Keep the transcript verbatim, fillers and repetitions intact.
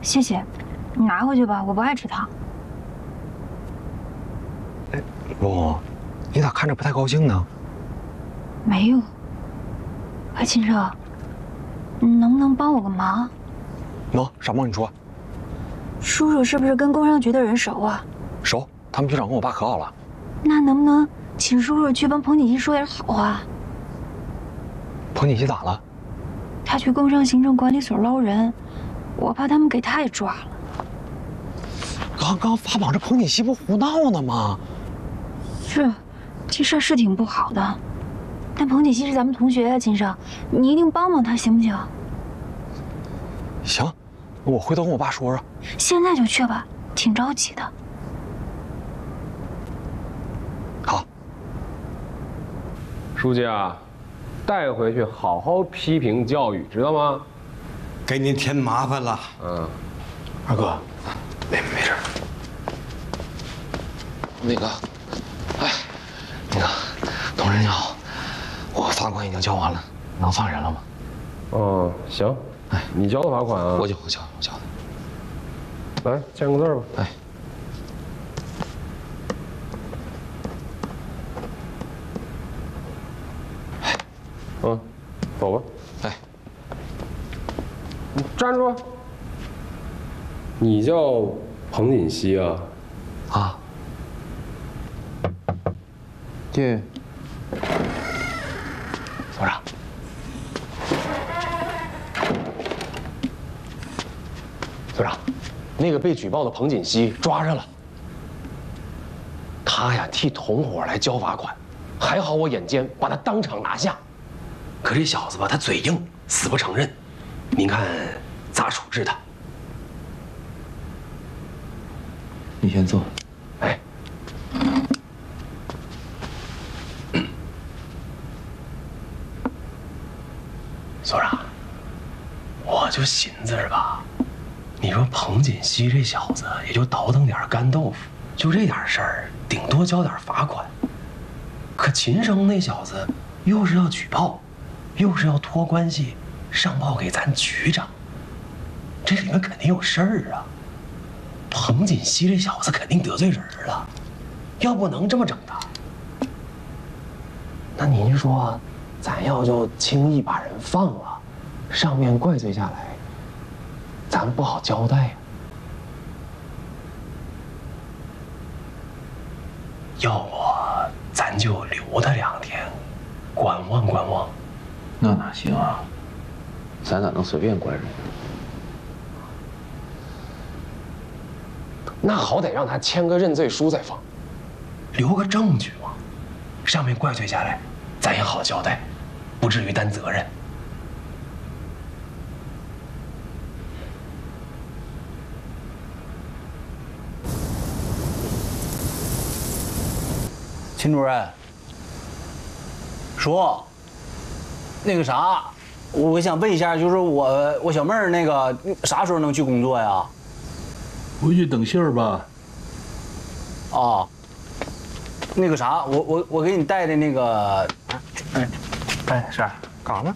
谢谢，你拿回去吧，我不爱吃糖。 哎，翁，你咋看着不太高兴呢？ 没有。哎，秦少，你能不能帮我个忙？ 能，啥忙你说。 叔叔是不是跟工商局的人熟啊？ 熟，他们局长跟我爸可好了。 那能不能请叔叔去帮彭锦熙说点好话？ 彭锦熙咋了？ 他去工商行政管理所捞人，我怕他们给他也抓了。 刚刚发榜这彭锦熙不胡闹呢吗？ 是，这事儿是挺不好的。但彭锦熙是咱们同学啊，秦少，你一定帮帮他，行不行？ 行，我回头跟我爸说说。 现在就去吧，挺着急的。 好。 书记啊，带回去好好批评教育，知道吗？ 给您添麻烦了。 嗯， 二哥，没没事。那个，哎，那个，同志你好，我罚款已经交完了，能放人了吗？ 哦，行。哎，你交的罚款啊？ 我交，我交，我交的。 来，签个字吧。 哎。 嗯，走吧。 哎， 你站住！你叫彭锦熙啊？ 啊。 对。 所长。所长，那个被举报的彭锦熙抓着了。他呀替同伙来交罚款，还好我眼尖把他当场拿下。可这小子吧，他嘴硬，死不承认。您看咋处置他？ 你先坐。 哎。所长，我就寻思着吧，你说彭锦熙这小子也就倒腾点干豆腐，就这点事儿，顶多交点罚款。可秦生那小子又是要举报，又是要托关系上报给咱局长，这里面肯定有事儿啊。彭锦熙这小子肯定得罪人了，要不能这么整他。那您说，咱要就轻易把人放了，上面怪罪下来，咱不好交代呀。要不咱就留他两天，观望观望。 那哪行啊？咱咋能随便关人？ 那好歹让他签个认罪书再放，留个证据嘛。上面怪罪下来，咱也好交代，不至于担责任。 秦主任，说，那个啥，我想问一下，就是我我小妹儿那个啥时候能去工作呀？ 回去等信儿吧。 啊，那个啥，我我我给你带的那个，哎， 哎，是干啥呢？